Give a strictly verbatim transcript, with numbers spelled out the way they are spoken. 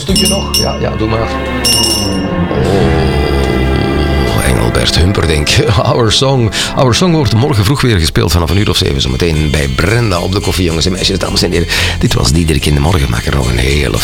stukje nog? Ja, ja, doe maar. Oh, Engelbert Humperdinck. Our Song. Our Song wordt morgen vroeg weer gespeeld vanaf een uur of zeven. Zometeen bij Brenda op de koffie, jongens en meisjes, dames en heren. Dit was Diederik in de Morgen. Maak er nog een hele